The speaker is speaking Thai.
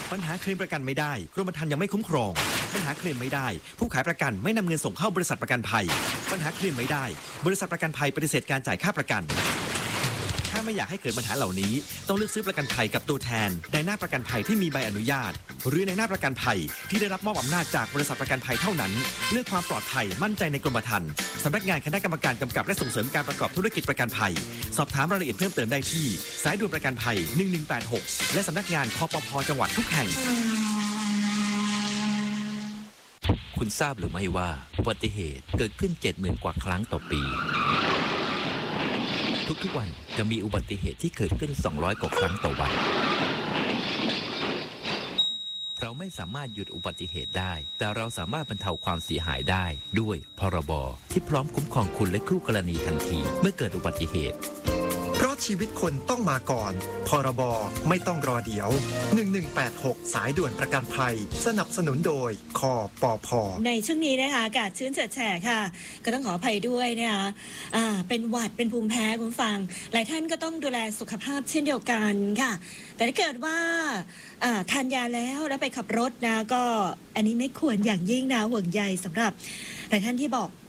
ปัญหาเคลมประกันไม่ได้กรมธรรม์ยังไม่คุ้มครองปัญหาเคลมไม่ได้ผู้ขายประกันไม่นำเงินส่งเข้าบริษัทประกันภัยปัญหาเคลมไม่ได้บริษัทประกันภัยปฏิเสธการจ่ายค่าประกันถ้าไม่อยากให้เกิดปัญหาเหล่านี้ต้องเลือกซื้อประกันภัยกับตัวแทนในหน้าประกันภัยที่มีใบอนุญาตหรือในหน้าประกันภัยที่ได้รับมอบอำนาจจากบริษัทประกันภัยเท่านั้นเลือกความปลอดภัยมั่นใจในกรมธรรม์สำนักงานคณะกรรมการกำกับและส่งเสริมการประกอบธุรกิจประกันภัยสอบถามรายละเอียดเพิ่มเติมได้ที่สายด่วนประกันภัย1186และสำนักงานคปภ.จังหวัดทุกแห่งคุณทราบหรือไม่ว่าอุบัติเหตุเกิดขึ้น 70,000 กว่าครั้งต่อปีทุกๆวันจะมีอุบัติเหตุที่เกิดขึ้น200 กว่าครั้งต่อวันเราไม่สามารถหยุดอุบัติเหตุได้แต่เราสามารถบรรเทาความเสียหายได้ด้วยพรบที่พร้อมคุ้มครองคุณและคู่กรณีทันทีเมื่อเกิดอุบัติเหตุเพราะชีวิตคนต้องมาก่อนพรบไม่ต้องรอเดี๋ยว1186สายด่วนประกันภัยสนับสนุนโดยคปภ. ในช่วงนี้นะคะอากาศชื้นเฉิดแฉะค่ะก็ต้องขออภัยด้วยนะคะเป็นหวัดเป็นภูมิแพ้คุณฟังหลายท่านก็ต้องดูแลสุขภาพเช่นเดียวกันค่ะแต่ถ้าเกิดว่าทานยาแล้วไปขับรถนะก็อันนี้ไม่ควรอย่างยิ่งนะห่วงใยสำหรับหลายท่านที่บอก